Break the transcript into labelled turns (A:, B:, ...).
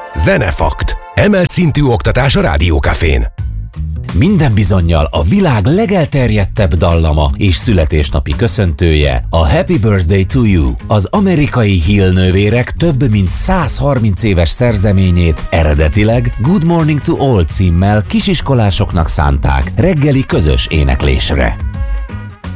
A: Zenefakt. Emelt szintű oktatás a Rádiókafén.
B: Minden bizonnyal a világ legelterjedtebb dallama és születésnapi köszöntője a Happy Birthday to You. Az amerikai Hill nővérek több mint 130 éves szerzeményét eredetileg Good Morning to All címmel kisiskolásoknak szánták reggeli közös éneklésre.